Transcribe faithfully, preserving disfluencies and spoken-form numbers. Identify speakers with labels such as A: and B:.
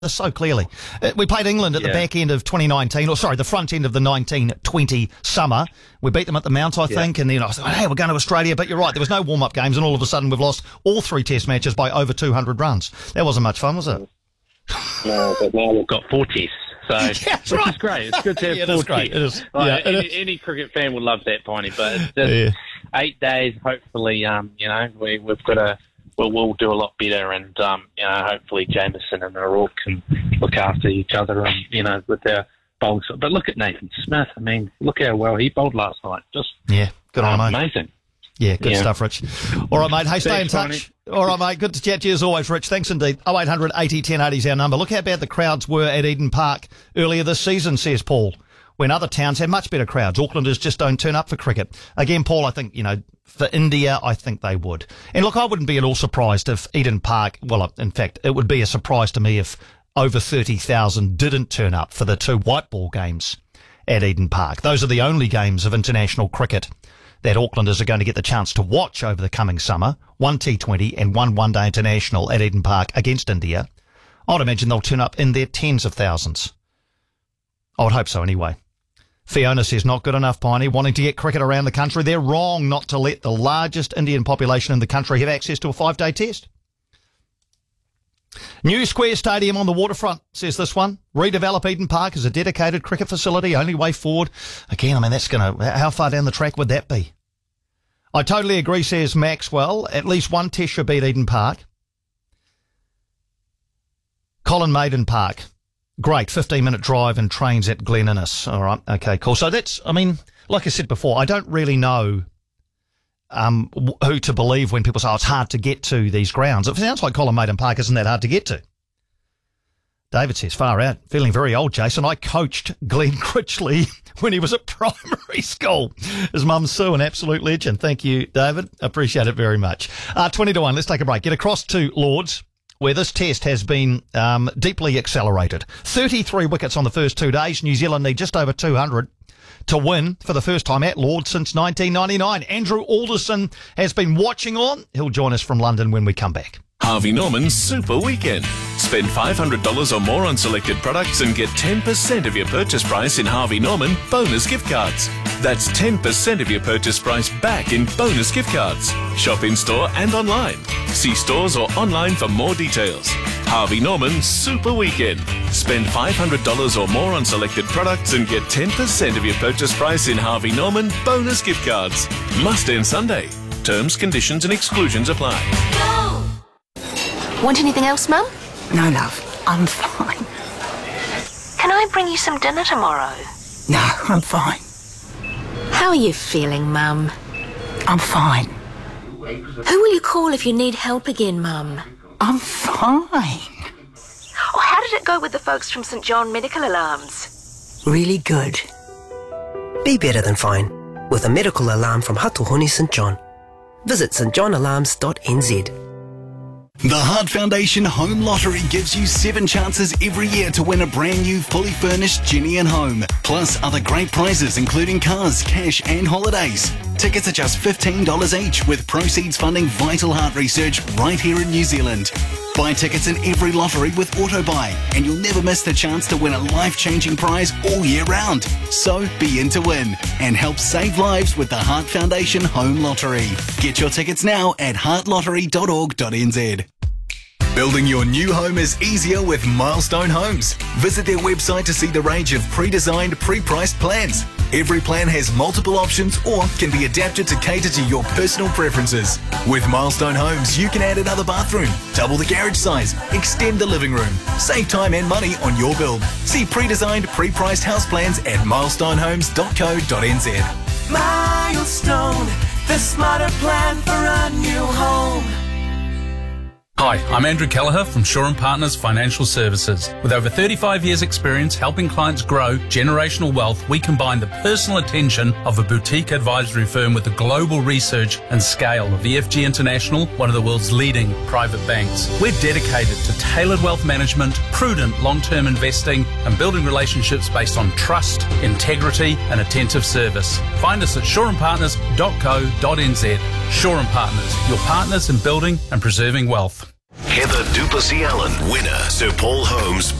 A: this so clearly. Uh, we played England at
B: Yeah.
A: the back end of twenty nineteen, or sorry, the front end of the nineteen twenty summer. We beat them at the Mount, I
B: Yeah.
A: think, and then I was like, hey, we're going to Australia, but you're right, there was no warm-up games, and all of a sudden we've lost all three test matches by over two hundred runs. That wasn't much fun, was it?
B: No, but now we've got four tests. So,
A: Yeah, that's
B: which
A: right.
B: is great. It's good to have
A: Yeah, it
B: four
A: is great.
B: tests.
A: It is.
B: Like,
A: Yeah, it
B: any,
A: is.
B: any cricket fan would love that, Piney, but it's just
A: Yeah.
B: eight days. Hopefully, um, you know, we, we've got a we'll, we'll do a lot better, and um, you know, hopefully Jameson and O'Rourke can look after each other, and you know, with their bowls. But look at Nathan Smith. I mean, look how well he bowled last night. Just
A: Yeah, good on
B: um,
A: him, mate.
B: amazing.
A: Yeah, good
B: Yeah.
A: stuff, Rich. All right, mate. Hey, stay
B: Thanks,
A: in touch. All right, mate. Good to chat to you as always, Rich. Thanks indeed. oh eight hundred eighty ten eighty is our number. Look how bad the crowds were at Eden Park earlier this season, says Paul, when other towns have much better crowds. Aucklanders just don't turn up for cricket. Again, Paul, I think, you know, for India, I think they would. And look, I wouldn't be at all surprised if Eden Park, well, in fact, it would be a surprise to me if over thirty thousand didn't turn up for the two white ball games at Eden Park. Those are the only games of international cricket that Aucklanders are going to get the chance to watch over the coming summer. One T twenty and one one-day international at Eden Park against India. I'd imagine they'll turn up in their tens of thousands. I would hope so anyway. Fiona says, not good enough, Piney. Wanting to get cricket around the country. They're wrong not to let the largest Indian population in the country have access to a five-day test. New Square Stadium on the waterfront, says this one. Redevelop Eden Park as a dedicated cricket facility. Only way forward. Again, I mean, that's going to... How far down the track would that be? I totally agree, says Maxwell. At least one test should be at Eden Park. Colin Maiden Park. Great, fifteen-minute drive and trains at Glen Innes. All right, okay, cool. So that's, I mean, like I said before, I don't really know um, who to believe when people say, oh, it's hard to get to these grounds. It sounds like Colin Maiden Park isn't that hard to get to. David says, far out. Feeling very old, Jason. I coached Glenn Critchley when he was at primary school. His mum, Sue, an absolute legend. Thank you, David. Appreciate it very much. Uh, twenty to one. Let's take a break. Get across to Lords, where this test has been um, deeply accelerated. thirty-three wickets on the first two days. New Zealand need just over two hundred to win for the first time at Lords since nineteen ninety-nine. Andrew Alderson has been watching on. He'll join us from London when we come back.
C: Harvey Norman's Super Weekend. Spend five hundred dollars or more on selected products and get ten percent of your purchase price in Harvey Norman bonus gift cards. That's ten percent of your purchase price back in bonus gift cards. Shop in store and online. See stores or online for more details. Harvey Norman Super Weekend. Spend five hundred dollars or more on selected products and get ten percent of your purchase price in Harvey Norman bonus gift cards. Must end Sunday. Terms, conditions and exclusions apply.
D: Want anything else, Mum?
E: No, love. I'm fine.
D: Can I bring you some dinner tomorrow?
E: No, I'm fine.
D: How are you feeling, Mum?
E: I'm fine.
D: Who will you call if you need help again, Mum?
E: I'm fine.
D: Oh, how did it go with the folks from St John Medical Alarms?
E: Really good.
F: Be better than fine with a medical alarm from Hatuhoni St John. Visit st john alarms dot n z.
G: The Heart Foundation Home Lottery gives you seven chances every year to win a brand new fully furnished Jenny and Home, plus other great prizes including cars, cash and holidays. Tickets are just fifteen dollars each, with proceeds funding vital heart research right here in New Zealand. Buy tickets in every lottery with AutoBuy and you'll never miss the chance to win a life-changing prize all year round. So be in to win and help save lives with the Heart Foundation Home Lottery. Get your tickets now at heart lottery dot org dot n z. Building your new home is easier with Milestone Homes. Visit their website to see the range of pre-designed, pre-priced plans. Every plan has multiple options or can be adapted to cater to your personal preferences. With Milestone Homes, you can add another bathroom, double the garage size, extend the living room, save time and money on your build. See pre-designed, pre-priced house plans at milestone homes dot co dot n z.
H: Milestone, the smarter plan for a new home.
I: Hi, I'm Andrew Kelleher from Shaw and Partners Financial Services. With over thirty-five years experience helping clients grow generational wealth, we combine the personal attention of a boutique advisory firm with the global research and scale of E F G International, one of the world's leading private banks. We're dedicated to tailored wealth management, prudent long-term investing, and building relationships based on trust, integrity, and attentive service. Find us at shaw and partners dot co dot n z. Shaw and Partners, your partners in building and preserving wealth.
J: Heather Duplessis Allen, winner, Sir Paul Holmes.